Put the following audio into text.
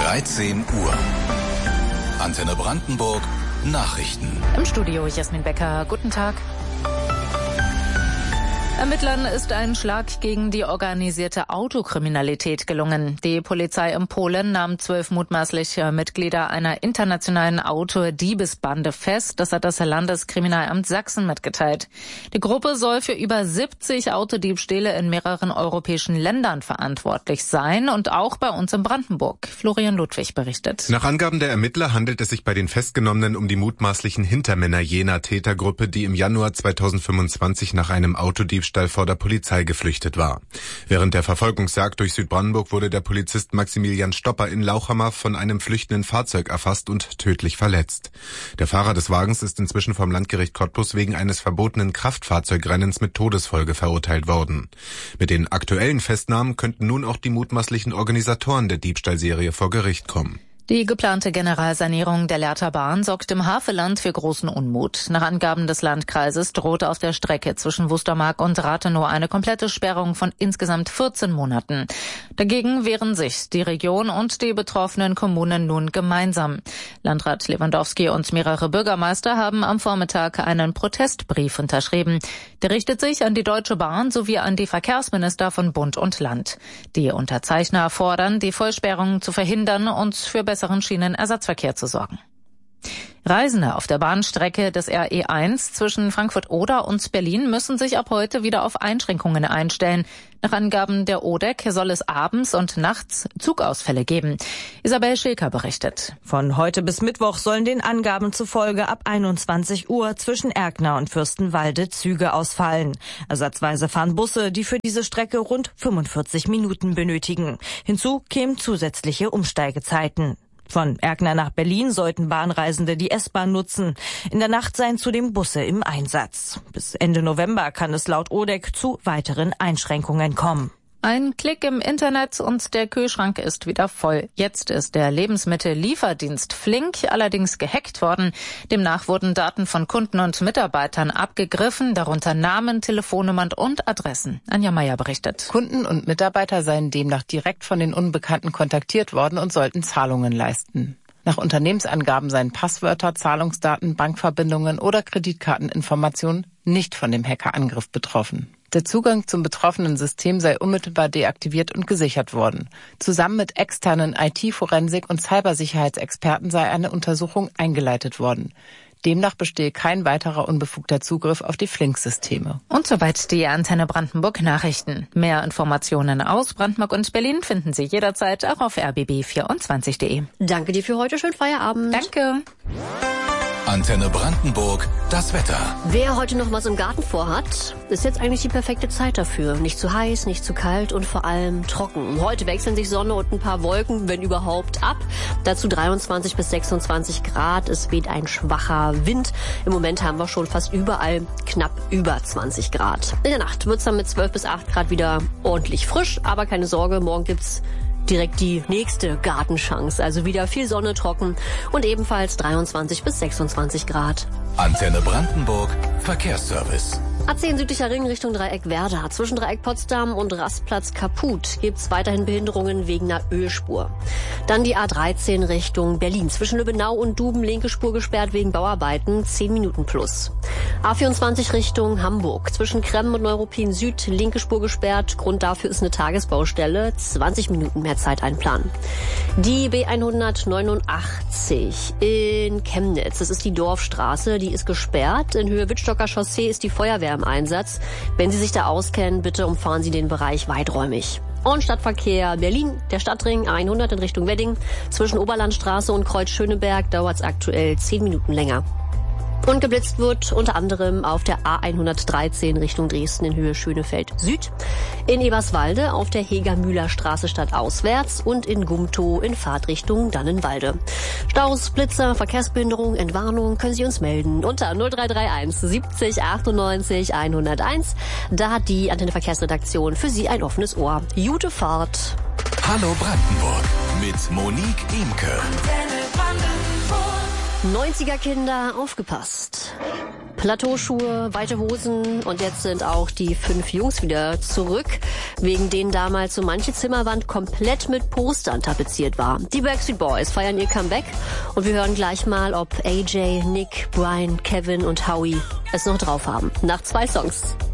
13 Uhr. Antenne Brandenburg, Nachrichten. Im Studio Jasmin Becker. Guten Tag. Ermittlern ist ein Schlag gegen die organisierte Autokriminalität gelungen. Die Polizei in Polen nahm 12 mutmaßliche Mitglieder einer internationalen Autodiebesbande fest. Das hat das Landeskriminalamt Sachsen mitgeteilt. Die Gruppe soll für über 70 Autodiebstähle in mehreren europäischen Ländern verantwortlich sein und auch bei uns in Brandenburg. Florian Ludwig berichtet. Nach Angaben der Ermittler handelt es sich bei den Festgenommenen um die mutmaßlichen Hintermänner jener Tätergruppe, die im Januar 2025 nach einem Autodiebstahl vor der Polizei geflüchtet war. Während der Verfolgungsjagd durch Südbrandenburg wurde der Polizist Maximilian Stopper in Lauchhammer von einem flüchtenden Fahrzeug erfasst und tödlich verletzt. Der Fahrer des Wagens ist inzwischen vom Landgericht Cottbus wegen eines verbotenen Kraftfahrzeugrennens mit Todesfolge verurteilt worden. Mit den aktuellen Festnahmen könnten nun auch die mutmaßlichen Organisatoren der Diebstahlserie vor Gericht kommen. Die geplante Generalsanierung der Lehrter Bahn sorgt im Havelland für großen Unmut. Nach Angaben des Landkreises droht auf der Strecke zwischen Wustermark und Rathenow eine komplette Sperrung von insgesamt 14 Monaten. Dagegen wehren sich die Region und die betroffenen Kommunen nun gemeinsam. Landrat Lewandowski und mehrere Bürgermeister haben am Vormittag einen Protestbrief unterschrieben. Der richtet sich an die Deutsche Bahn sowie an die Verkehrsminister von Bund und Land. Die Unterzeichner fordern, die Vollsperrung zu verhindern und für besseren Schienenersatzverkehr zu sorgen. Reisende auf der Bahnstrecke des RE1 zwischen Frankfurt-Oder und Berlin müssen sich ab heute wieder auf Einschränkungen einstellen. Nach Angaben der ODEC soll es abends und nachts Zugausfälle geben. Isabel Schilker berichtet. Von heute bis Mittwoch sollen den Angaben zufolge ab 21 Uhr zwischen Erkner und Fürstenwalde Züge ausfallen. Ersatzweise fahren Busse, die für diese Strecke rund 45 Minuten benötigen. Hinzu kämen zusätzliche Umsteigezeiten. Von Erkner nach Berlin sollten Bahnreisende die S-Bahn nutzen. In der Nacht seien zudem Busse im Einsatz. Bis Ende November kann es laut ODEC zu weiteren Einschränkungen kommen. Ein Klick im Internet und der Kühlschrank ist wieder voll. Jetzt ist der Lebensmittellieferdienst Flink allerdings gehackt worden. Demnach wurden Daten von Kunden und Mitarbeitern abgegriffen, darunter Namen, Telefonnummern und Adressen. Anja Meier berichtet. Kunden und Mitarbeiter seien demnach direkt von den Unbekannten kontaktiert worden und sollten Zahlungen leisten. Nach Unternehmensangaben seien Passwörter, Zahlungsdaten, Bankverbindungen oder Kreditkarteninformationen nicht von dem Hackerangriff betroffen. Der Zugang zum betroffenen System sei unmittelbar deaktiviert und gesichert worden. Zusammen mit externen IT-Forensik- und Cybersicherheitsexperten sei eine Untersuchung eingeleitet worden. Demnach bestehe kein weiterer unbefugter Zugriff auf die Flink-Systeme. Und soweit die Antenne Brandenburg Nachrichten. Mehr Informationen aus Brandenburg und Berlin finden Sie jederzeit auch auf rbb24.de. Danke dir für heute. Schönen Feierabend. Danke. Antenne Brandenburg, das Wetter. Wer heute noch was im Garten vorhat, ist jetzt eigentlich die perfekte Zeit dafür. Nicht zu heiß, nicht zu kalt und vor allem trocken. Heute wechseln sich Sonne und ein paar Wolken, wenn überhaupt, ab. Dazu 23 bis 26 Grad. Es weht ein schwacher Wind. Im Moment haben wir schon fast überall knapp über 20 Grad. In der Nacht wird's dann mit 12 bis 8 Grad wieder ordentlich frisch. Aber keine Sorge, morgen gibt's direkt die nächste Gartenchance. Also wieder viel Sonne, trocken und ebenfalls 23 bis 26 Grad. Antenne Brandenburg, Verkehrsservice. A10 südlicher Ring Richtung Dreieck Werder. Zwischen Dreieck Potsdam und Rastplatz Kaput gibt's weiterhin Behinderungen wegen einer Ölspur. Dann die A13 Richtung Berlin. Zwischen Lübbenau und Duben linke Spur gesperrt wegen Bauarbeiten, 10 Minuten plus. A24 Richtung Hamburg. Zwischen Kremmen und Neuruppin Süd linke Spur gesperrt. Grund dafür ist eine Tagesbaustelle. 20 Minuten mehr Zeit einplanen. Die B189 in Chemnitz. Das ist die Dorfstraße. Die ist gesperrt. In Höhe Wittstocker Chaussee ist die Feuerwehr im Einsatz. Wenn Sie sich da auskennen, bitte umfahren Sie den Bereich weiträumig. Und Stadtverkehr Berlin, der Stadtring A100 in Richtung Wedding. Zwischen Oberlandstraße und Kreuz Schöneberg dauert es aktuell 10 Minuten länger. Und geblitzt wird unter anderem auf der A113 Richtung Dresden in Höhe Schönefeld Süd, in Eberswalde auf der Heger-Müller-Straße stadtauswärts und in Gumtow in Fahrtrichtung Dannenwalde. Staus, Blitzer, Verkehrsbehinderung, Entwarnung können Sie uns melden unter 0331 70 98 101. Da hat die Antenne Verkehrsredaktion für Sie ein offenes Ohr. Gute Fahrt. Hallo Brandenburg mit Monique Imke. 90er Kinder, aufgepasst. Plateauschuhe, weite Hosen und jetzt sind auch die 5 Jungs wieder zurück, wegen denen damals so manche Zimmerwand komplett mit Postern tapeziert war. Die Backstreet Boys feiern ihr Comeback und wir hören gleich mal, ob AJ, Nick, Brian, Kevin und Howie es noch drauf haben. Nach 2 Songs.